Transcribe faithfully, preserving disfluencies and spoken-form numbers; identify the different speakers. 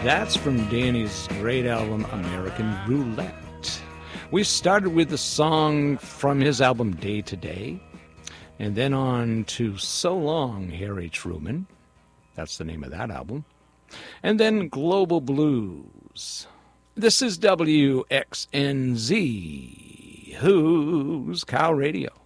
Speaker 1: That's from Danny's great album, American Roulette. We started with the song from his album, Day to Day, and then on to So Long, Harry Truman. That's the name of that album. And then Global Blues. This is W X N Z, Who's Cow Radio.